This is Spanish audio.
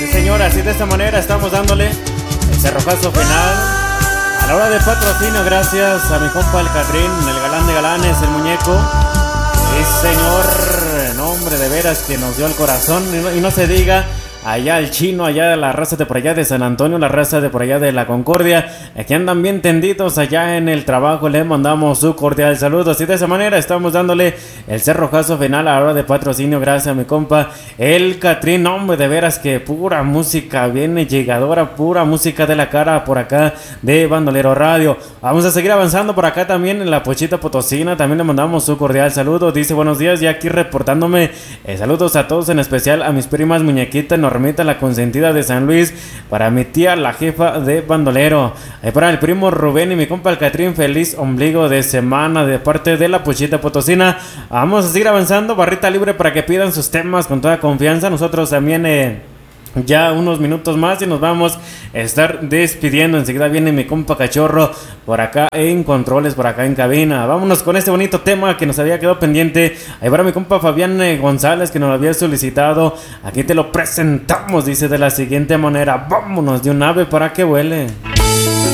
Sí, señor, así de esta manera estamos dándole el cerrojazo final. A la hora de patrocinio, gracias a mi compa el Catrín, el galán de galanes, el muñeco. Sí, señor, no, hombre, de veras que nos dio el corazón. Y no se diga, allá el chino, allá la raza de por allá de San Antonio, la raza de por allá de la Concordia, aquí andan bien tendidos allá en el trabajo. Le mandamos su cordial saludo. Así de esa manera estamos dándole el cerrojazo final a la hora de patrocinio, gracias a mi compa el Catrín. Hombre, de veras que pura música viene llegadora, pura música de la cara por acá de Bandolero Radio. Vamos a seguir avanzando por acá también en la Pochita Potosina. También le mandamos su cordial saludo. Dice buenos días, ya aquí reportándome. Saludos a todos, en especial a mis primas Muñequita, Normita, la consentida de San Luis, para mi tía, la jefa de Bandolero, para el primo Rubén y mi compa el Catrín, feliz ombligo de semana de parte de la Pochita Potosina. Vamos a seguir avanzando, barrita libre para que pidan sus temas con toda confianza. Nosotros también ya unos minutos más y nos vamos a estar despidiendo. Enseguida viene mi compa Cachorro por acá en controles, por acá en cabina. Vámonos con este bonito tema que nos había quedado pendiente. Ahí para mi compa Fabián González, que nos lo había solicitado. Aquí te lo presentamos, dice de la siguiente manera: vámonos de un ave para que vuele.